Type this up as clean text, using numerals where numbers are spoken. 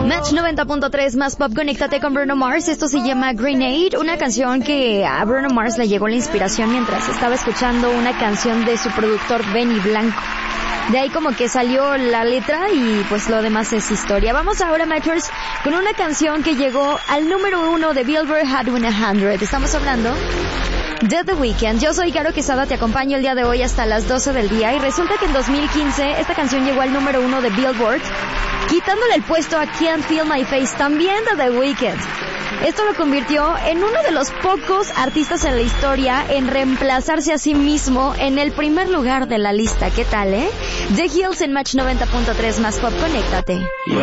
Match 90.3 más pop, conéctate con Bruno Mars. Esto se llama Grenade, una canción que a Bruno Mars le llegó la inspiración mientras estaba escuchando una canción de su productor Benny Blanco. De ahí como que salió la letra y pues lo demás es historia. Vamos ahora, Matchers, con una canción que llegó al número 1 de Billboard Hot 100. Estamos hablando de The Weeknd. Yo soy Caro Quesada, te acompaño el día de hoy hasta las 12 del día y resulta que en 2015 esta canción llegó al número 1 de Billboard, quitándole el puesto a Can't Feel My Face, también de The Weeknd. Esto lo convirtió en uno de los pocos artistas en la historia en reemplazarse a sí mismo en el primer lugar de la lista. ¿Qué tal, The Hills en Match 90.3 más pop, conéctate.